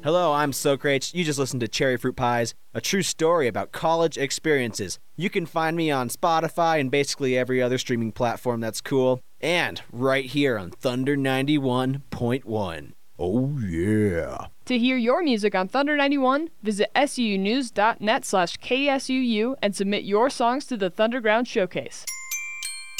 Hello, I'm Socrates. You just listened to Cherry Fruit Pies, a true story about college experiences. You can find me on Spotify and basically every other streaming platform that's cool, and right here on Thunder 91.1. Oh yeah. To hear your music on Thunder 91, visit sunews.net/KSUU and submit your songs to the Thunderground Showcase.